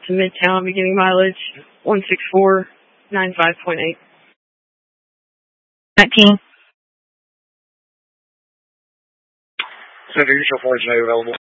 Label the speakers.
Speaker 1: to Midtown, beginning mileage 16495.8.
Speaker 2: 19.
Speaker 3: Center, usual 4 available.